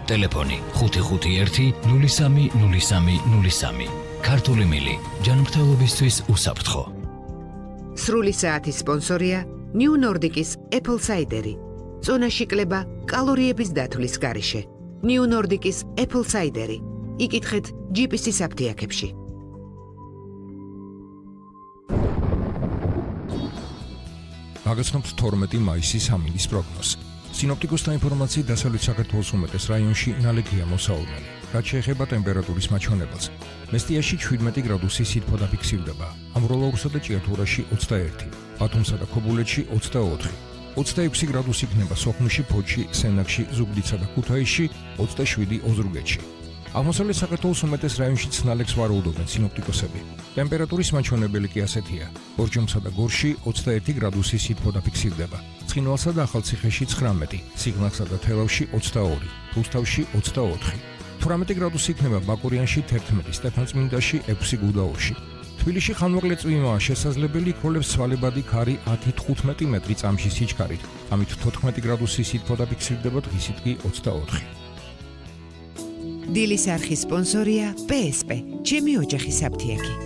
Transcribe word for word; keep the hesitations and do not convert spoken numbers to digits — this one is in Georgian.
ტელეფონი ხუთი ხუთი ერთი ნული სამი ნული სამი ნული სამი. ქართული მილი ჯანმრთელობისთვის უსაფრთხო. სრული საათის სპონსორია New Nordic-ის Apple Cider-ი. წონაში კლება კალორიების დათვლის გარეშე. New Nordic-ის Apple Cider-ი. იკითხეთ ჯი პი სი-ის აფთიაქებში. გაგაცნობთ თორმეტი მაისის ამინდის პროგნოზი. სინოპტიკოსთა ინფორმაციით დასავლეთ საქართველოს უმეტეს რაიონში ნალექია მოსაუბრელი. რაც შეეხება ტემპერატურის მაჩვენებელს, მესტიაში შვიდმეტი გრადუსი სითბო დაფიქსირდება, ამბროლაურსა და ჭიათურაში ოცდაერთი, ბათუმსა და ქობულეთში ოცდაოთხი, ოცდაექვსი გრადუსი იქნება სოხუმში, ფოთში, სენაკში, ზუგდიდსა და ქუთაისში, ოცდაშვიდი ოზურგეთში. აღმოსავლეთ საქართველოს უმეტეს რაიონშიც ნალექს ვარაუდობენ სინოპტიკოსები. ტემპერატურის მაჩვენებელი კი ასეთია: ბორჯომსა და გორში ოცდაერთი გრადუსი სითბო დაფიქსირდება, ცხინვალსა და ახალციხეში ცხრამეტი, სიღნაღსა და თელავში ოცდაორი, რუსთავში ოცდაოთხი. თვრამეტი გრადუსი იქნება ბაკურიანში, თერთმეტი, სტეფანწმინდაში, ექვსი გუდაურში. თბილისში ხანმოკლე წვიმაა შესაძლებელი, იქროლებს ცვალებადი ქარი ათი თხუთმეტი მეტრი წამში სიჩქარით, ამით თოთხმეტი გრადუსი სითბო დაფიქსირდება, დღისით კი ოცდაოთხი. დილის არხის სპონსორია პე ეს პე, ჩემი ოჯახის აფთიაქი.